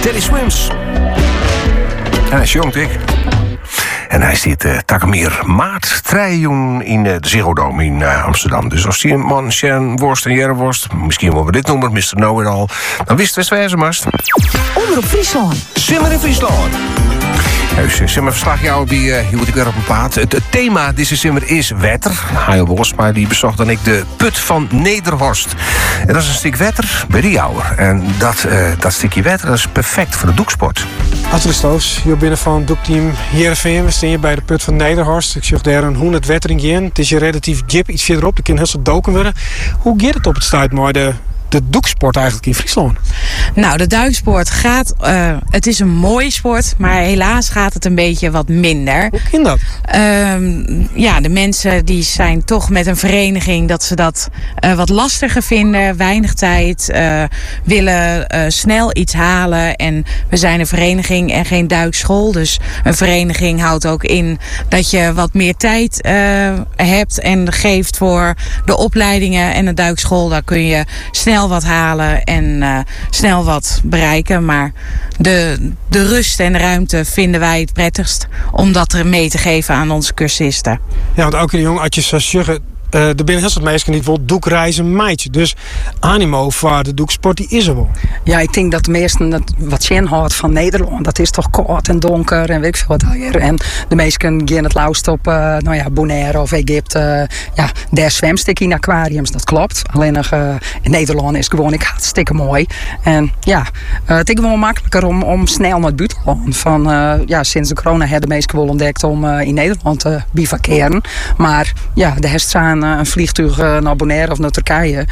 Teddy Swims. En hij is jong, dik. En hij zit Takamir maart 3 in de Ziggo Dome in Amsterdam. Dus als die een man Worst en Jerworst, misschien wel we dit noemen, Mr. Know-it-all, dan wist het wezen mast. Omroep Friesland. Simmer in Friesland. Dus Simmer verslag jou bij hier moet ik weer op een paard. Het thema deze Simmer is wetter. Hajo Bosma die bezocht dan ik de put van Nederhorst. En dat is een stuk wetter bij de jouwer. En dat stukje wetter dat is perfect voor de doeksport. Astrid Stoos, hier binnen van het doekteam Heerenveen. We staan hier bij de put van Nederhorst. Ik zag daar een 100 wettering in. Het is hier relatief jip, iets verderop. Er kan heel veel doken worden. Hoe gaat het op het stuit maar de doeksport eigenlijk in Friesland? Nou, de duiksport gaat... het is een mooie sport, maar helaas gaat het een beetje wat minder. Hoe kan dat? Ja, de mensen die zijn toch met een vereniging dat ze dat wat lastiger vinden. Weinig tijd, willen snel iets halen. En we zijn een vereniging en geen duikschool. Dus een vereniging houdt ook in dat je wat meer tijd hebt en geeft voor de opleidingen. En een duikschool, daar kun je snel wat halen en snel wat bereiken. Maar de rust en de ruimte vinden wij het prettigst om dat er mee te geven aan onze cursisten. Ja, want ook in de jonge atjes zeggen, er binnen heel veel mensen niet wel doekreizen meidje. Dus animo voor de doeksport die is er wel. Ja, ik denk dat de meesten het wat zin houdt van Nederland. Dat is toch koud en donker en weet ik veel wat hier. En de meesten gaan het lauwst op Bonaire of Egypte. Daar zwemst ik in aquariums, dat klopt. Alleen nog in Nederland is gewoon hartstikke mooi. En het is gewoon makkelijker om snel naar het buitenland. Sinds de corona hebben de meesten wel ontdekt om in Nederland te bivakeren. Maar de rest zijn een vliegtuig naar Bonaire of naar Turkije.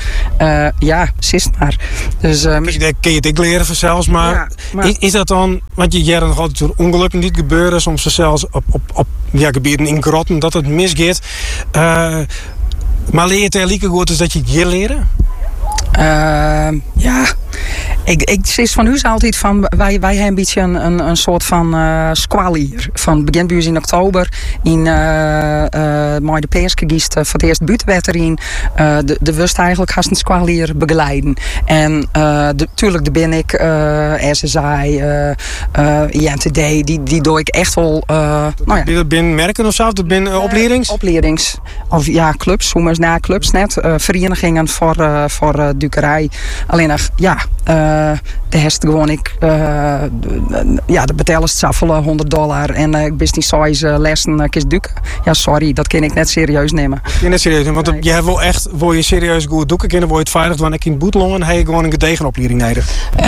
Zist maar. Dus, kun je het leren vanzelfs, maar is dat dan, want je nog altijd door ongelukken niet gebeuren, soms zelfs op gebieden in grotten dat het misgaat. Maar leer je het eigenlijk goed is dat je het hier leren? Ik zeg van u altijd van wij hebben een beetje een soort van squal hier. Van begin bij in oktober in de Peerske giest voor het eerst buitenwetter in. De wust eigenlijk haast een squal hier begeleiden. En natuurlijk ben ik SSI, INTD, die doe ik echt wel. Dat ben merken of zo? Dat ben opleidings? Opleidings. Of clubs, hoe maar na clubs net. Verenigingen voor duikerij. Alleen nog, de rest gewoon de betalen is zoveel $100 en ik wist niet zoals lessen kist duiken. Ja, sorry, dat kan ik net serieus nemen. Je net serieus nemen, want je hebt wel echt, wil je serieus goed doeken kunnen, wil je het veilig, want ik in Boetelongen heb je gewoon een gedegen opleiding nodig.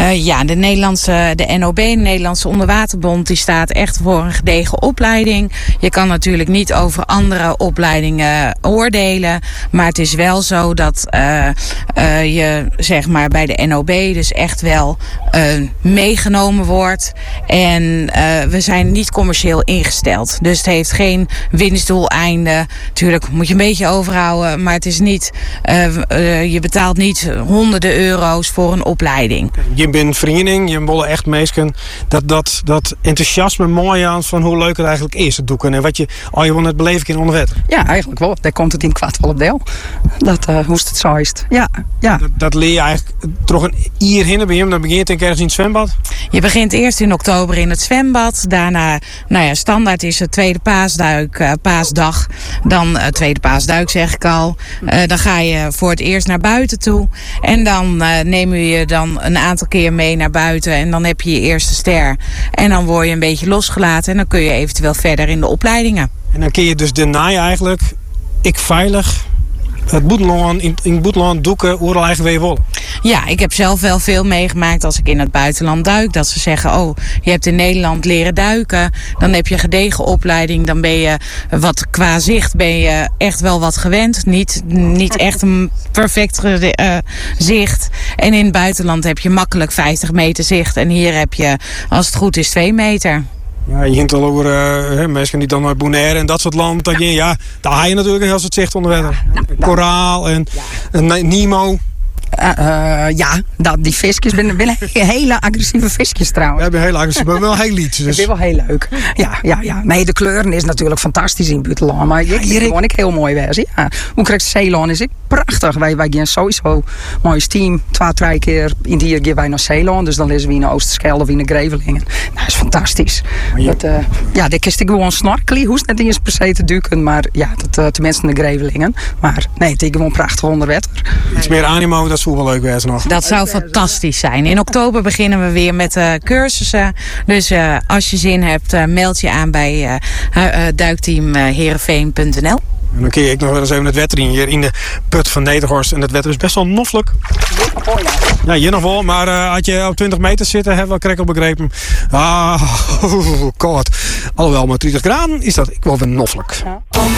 De NOB, de Nederlandse Onderwaterbond, die staat echt voor een gedegen opleiding. Je kan natuurlijk niet over andere opleidingen oordelen, maar het is wel zo dat je zeg maar bij de NOB dus echt wel meegenomen wordt. En we zijn niet commercieel ingesteld. Dus het heeft geen winstdoeleinde. Natuurlijk moet je een beetje overhouden, maar het is niet, je betaalt niet honderden euro's voor een opleiding. Je bent vereniging, je willen echt mensen dat enthousiasme mooi aan van hoe leuk het eigenlijk is, het doeken. En wat je al je wil net beleven in onderwetter. Ja, eigenlijk wel. Daar komt het in kwart wel op deel. Dat hoe het zo is. Ja. Dat leer je eigenlijk toch een jaar heen bij hem. Dan begint het ergens in het zwembad? Je begint eerst in oktober in het zwembad. Daarna, standaard is het tweede paasdag. Dan tweede paasduik zeg ik al. Dan ga je voor het eerst naar buiten toe. En dan nemen we je dan een aantal keer mee naar buiten. En dan heb je je eerste ster. En dan word je een beetje losgelaten. En dan kun je eventueel verder in de opleidingen. En dan kun je dus daarna eigenlijk, veilig het Boeteland, in Boeteland doeken, hoe eigen weer wollen. Ja, ik heb zelf wel veel meegemaakt als ik in het buitenland duik. Dat ze zeggen, je hebt in Nederland leren duiken. Dan heb je een gedegen opleiding. Dan ben je qua zicht ben je echt wel wat gewend. Niet echt een perfect zicht. En in het buitenland heb je makkelijk 50 meter zicht. En hier heb je, als het goed is, 2 meter. Ja, je hint al over mensen die dan naar Bonaire en dat soort landen. Daar haal je natuurlijk een heel soort zicht onder water. Koraal en Nemo. Ja, die visjes zijn hele agressieve visjes trouwens. We hebben heel agressief, maar wel heel iets. Dat Dus. is wel heel leuk. Ja. Nee, de kleuren is natuurlijk fantastisch in Buitenland. Maar hier gewoon ik heel mooi wezen. Ja. Utrechtse Zeeland is prachtig. Wij gaan sowieso mooi team 2-3 keer in die jaar gaan wij naar Zeeland. Dus dan lezen we naar Oosterschelde of naar Grevelingen. Nou, dat is fantastisch. Daar kist ik gewoon snorkelen. Hoeft net eens per se te duiken. Maar ja, tenminste naar Grevelingen. Maar nee, het is gewoon prachtig onder water. Iets meer animo, dat zou wel leuk wezen nog. Dat zou fantastisch zijn. In oktober beginnen we weer met cursussen. Dus als je zin hebt, meld je aan bij duikteamheerenveen.nl. En dan keer ik nog wel eens even het wetter in hier in de put van Nederhorst. En het wetter is best wel noffelijk. Ja, hier nog wel. Maar als je op 20 meter zit, hebben we krek al begrepen. Koud. Alhoewel, met 30 graden is dat ik wel weer noffelijk.